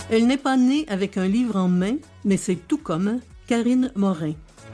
Elle n'est pas née avec un livre en main, mais c'est tout comme Karine Morin.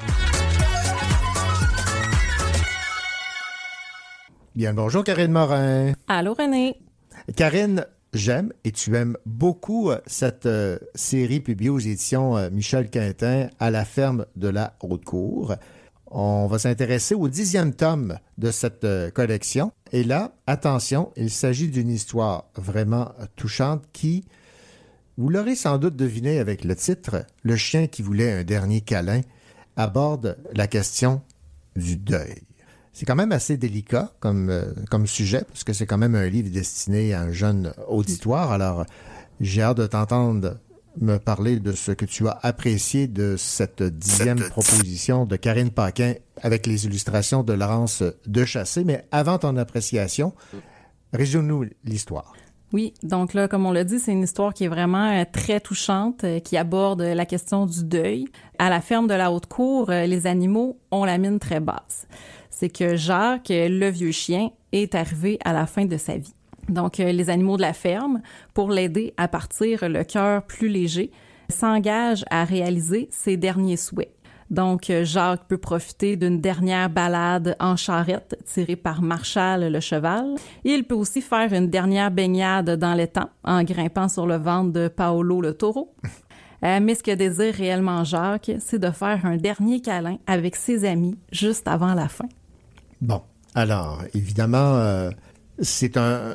Bien, bonjour Karine Morin. Allô René. Karine, j'aime et tu aimes beaucoup cette série publiée aux éditions Michel Quintin, À la ferme de la Haute-Cour. On va s'intéresser au 10e tome de cette collection. Et là, attention, il s'agit d'une histoire vraiment touchante qui, vous l'aurez sans doute deviné avec le titre, Le chien qui voulait un dernier câlin, aborde la question du deuil. C'est quand même assez délicat comme sujet, parce que c'est quand même un livre destiné à un jeune auditoire. Alors, j'ai hâte de t'entendre me parler de ce que tu as apprécié de cette 10e proposition de Karine Paquin avec les illustrations de Laurence Dechassé. Mais avant ton appréciation, résume-nous l'histoire. Oui, donc là, comme on l'a dit, c'est une histoire qui est vraiment très touchante, qui aborde la question du deuil. À la ferme de la Haute-Cour, les animaux ont la mine très basse. C'est que Jacques, le vieux chien, est arrivé à la fin de sa vie. Donc, les animaux de la ferme, pour l'aider à partir le cœur plus léger, s'engagent à réaliser ses derniers souhaits. Donc, Jacques peut profiter d'une dernière balade en charrette tirée par Marshall le cheval. Et il peut aussi faire une dernière baignade dans l'étang en grimpant sur le ventre de Paolo le taureau. Mais ce que désire réellement Jacques, c'est de faire un dernier câlin avec ses amis juste avant la fin. Bon, alors, évidemment, c'est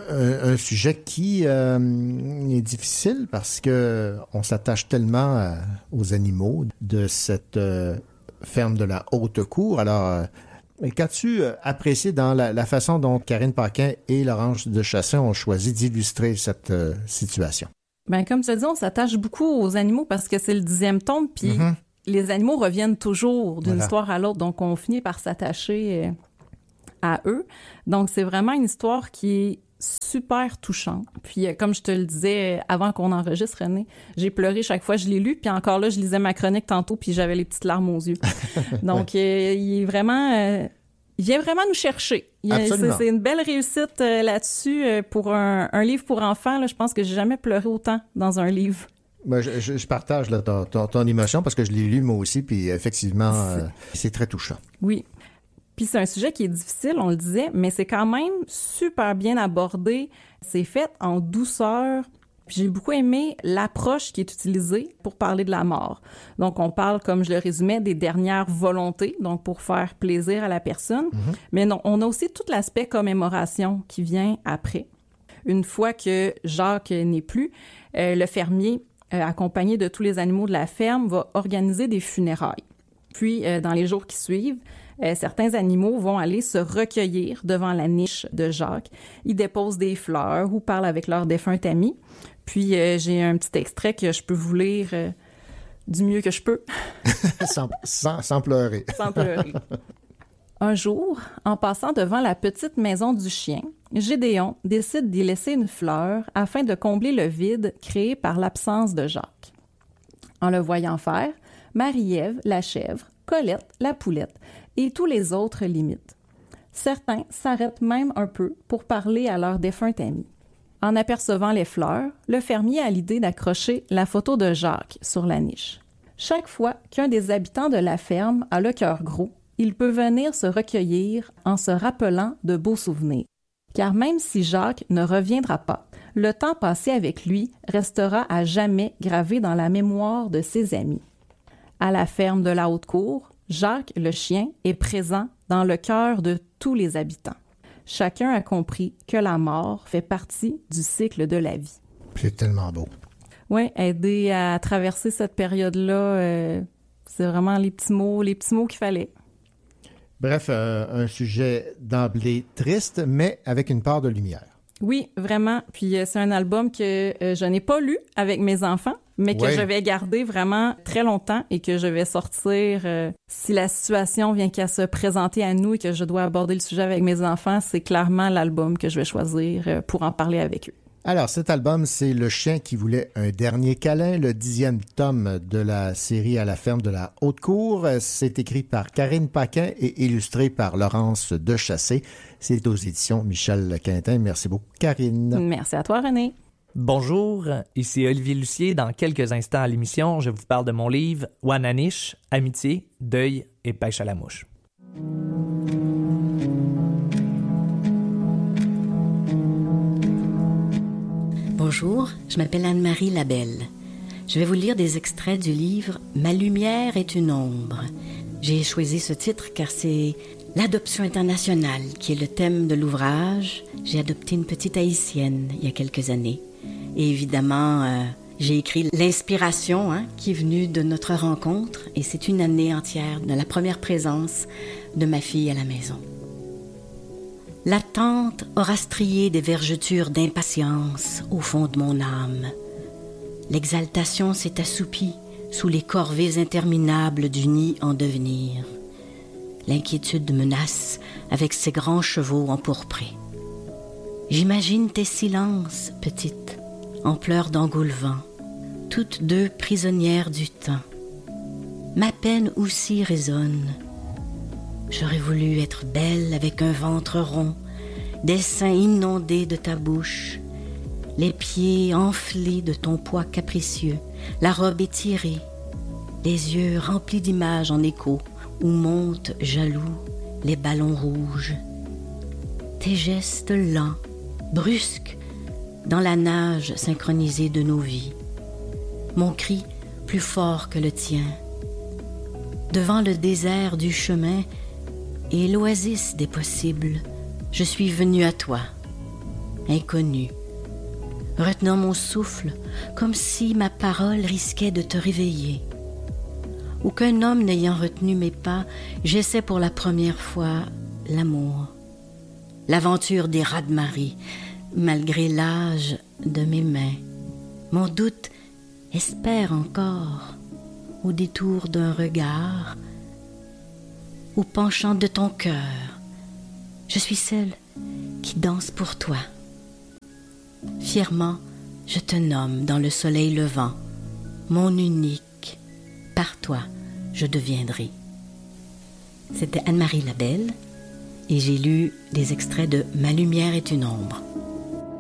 un sujet qui est difficile parce que on s'attache tellement aux animaux de cette ferme de la Haute-Cour. Alors, qu'as-tu apprécié dans la façon dont Karine Paquin et Laurence Dechassé ont choisi d'illustrer cette situation? Bien, comme tu as dit, on s'attache beaucoup aux animaux parce que c'est le 10e tome, puis les animaux reviennent toujours d'une histoire à l'autre, donc on finit par s'attacher à eux. Donc, c'est vraiment une histoire qui est super touchante. Puis, comme je te le disais avant qu'on enregistre, René, j'ai pleuré chaque fois que je l'ai lu, puis encore là, je lisais ma chronique tantôt, puis j'avais les petites larmes aux yeux. Donc, il est vraiment... il vient vraiment nous chercher. C'est une belle réussite là-dessus pour un livre pour enfants. Là, je pense que j'ai jamais pleuré autant dans un livre. Ben, je partage là, ton émotion parce que je l'ai lu moi aussi, puis effectivement, c'est très touchant. Oui. Puis c'est un sujet qui est difficile, on le disait, mais c'est quand même super bien abordé. C'est fait en douceur. Puis j'ai beaucoup aimé l'approche qui est utilisée pour parler de la mort. Donc, on parle, comme je le résumais, des dernières volontés, donc pour faire plaisir à la personne. Mais non, on a aussi tout l'aspect commémoration qui vient après. Une fois que Jacques n'est plus, le fermier, accompagné de tous les animaux de la ferme, va organiser des funérailles. Puis, dans les jours qui suivent, certains animaux vont aller se recueillir devant la niche de Jacques. Ils déposent des fleurs ou parlent avec leur défunt ami. Puis, j'ai un petit extrait que je peux vous lire du mieux que je peux. sans pleurer. Sans pleurer. Un jour, en passant devant la petite maison du chien, Gédéon décide d'y laisser une fleur afin de combler le vide créé par l'absence de Jacques. En le voyant faire, Marie-Ève, la chèvre, Colette, la poulette, et tous les autres l'imitent. Certains s'arrêtent même un peu pour parler à leur défunt ami. En apercevant les fleurs, le fermier a l'idée d'accrocher la photo de Jacques sur la niche. Chaque fois qu'un des habitants de la ferme a le cœur gros, il peut venir se recueillir en se rappelant de beaux souvenirs. Car même si Jacques ne reviendra pas, le temps passé avec lui restera à jamais gravé dans la mémoire de ses amis. À la ferme de la Haute-Cour, Jacques, le chien, est présent dans le cœur de tous les habitants. Chacun a compris que la mort fait partie du cycle de la vie. C'est tellement beau. Oui, aider à traverser cette période-là, c'est vraiment les petits mots qu'il fallait. Bref, un sujet d'emblée triste, mais avec une part de lumière. Oui, vraiment. Puis c'est un album que je n'ai pas lu avec mes enfants, mais que je vais garder vraiment très longtemps et que je vais sortir si la situation vient qu'à se présenter à nous et que je dois aborder le sujet avec mes enfants. C'est clairement l'album que je vais choisir pour en parler avec eux. Alors, cet album, c'est Le chien qui voulait un dernier câlin, le 10e tome de la série À la ferme de la Haute-Cour. C'est écrit par Karine Paquin et illustré par Laurence Dechassé. C'est aux éditions Michel Quintin. Merci beaucoup, Karine. Merci à toi, René. Bonjour, ici Olivier Lucier. Dans quelques instants à l'émission, je vous parle de mon livre « Wananish, amitié, deuil et pêche à la mouche ». Bonjour, je m'appelle Anne-Marie Labelle. Je vais vous lire des extraits du livre « Ma lumière est une ombre ». J'ai choisi ce titre car c'est l'adoption internationale qui est le thème de l'ouvrage. J'ai adopté une petite haïtienne il y a quelques années. Et évidemment, j'ai écrit l'inspiration qui est venue de notre rencontre. Et c'est une année entière de la première présence de ma fille à la maison. L'attente aura strié des vergetures d'impatience au fond de mon âme. L'exaltation s'est assoupie sous les corvées interminables du nid en devenir. L'inquiétude menace avec ses grands chevaux empourprés. J'imagine tes silences, petite, en pleurs d'engoulevent, toutes deux prisonnières du temps. Ma peine aussi résonne. J'aurais voulu être belle avec un ventre rond, des seins inondés de ta bouche, les pieds enflés de ton poids capricieux, la robe étirée, les yeux remplis d'images en écho, où montent jaloux les ballons rouges. Tes gestes lents, brusques, dans la nage synchronisée de nos vies. Mon cri plus fort que le tien. Devant le désert du chemin et l'oasis des possibles, je suis venue à toi, inconnue, retenant mon souffle comme si ma parole risquait de te réveiller. Aucun homme n'ayant retenu mes pas, j'essaie pour la première fois l'amour, l'aventure des raz-de-marée, malgré l'âge de mes mains. Mon doute espère encore, au détour d'un regard, au penchant de ton cœur. Je suis celle qui danse pour toi. Fièrement, je te nomme dans le soleil levant, mon unique. Par toi, je deviendrai. C'était Anne-Marie Labelle et j'ai lu des extraits de « Ma lumière est une ombre ».